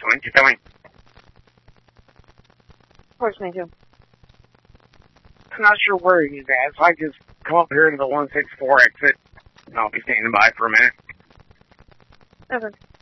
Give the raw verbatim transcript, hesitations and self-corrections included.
Why don't you tell me? Of course, me too. I'm not sure where he's at, so I just come up here to the one six four exit, and I'll be standing by for a minute. Okay.